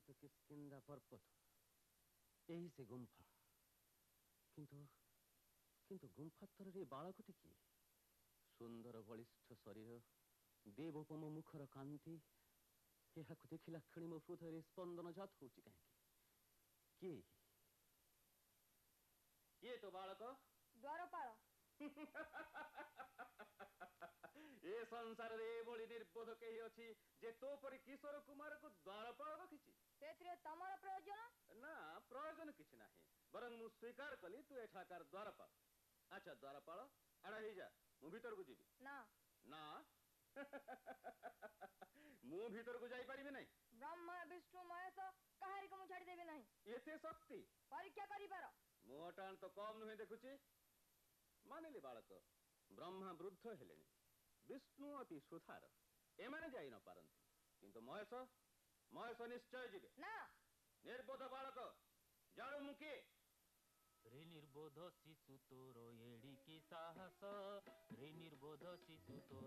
तो किष्किंधा पर्वत यही से गुंफा किंतु किंतु गुंफा तर बालकटी किए सुंदर बलिष्ठ शरीर देवोपम मुखर कांति यह देखला क्षण मो हृदय स्पंदन जात हो किए किए तो बालक द्वारपाल ए संसार रे बोली निर्बोध कही अछि जे तो परि किशोर कुमार को द्वारपाल रखिछि सेत्रे तमर प्रयोजन ना प्रयोजन किछि नाही बरं मु स्वीकार कली तू एठाकार द्वारपाल अच्छा द्वारपाल आड़ा ही जा मु भीतर को जीवी ना ना मु भीतर को जाई परिबे नहीं ब्रह्मा विष्णु महेश कहारी को मु छाड़ी देबे नहीं एते शक्ति परीक्षा करी पार मोटान तो कम नुहे देखुची मानिली बालक ब्रह्मा वृद्ध हेलेनी विष्णु अति सुधार एमाने जाई न पारंती किंतु महेश महेश निश्चय जीवे ना निर्बोध बालक जाणु मुके रे निर्बोध शिशु तोर एड़ी की साहस रे निर्बोध शिशु तोर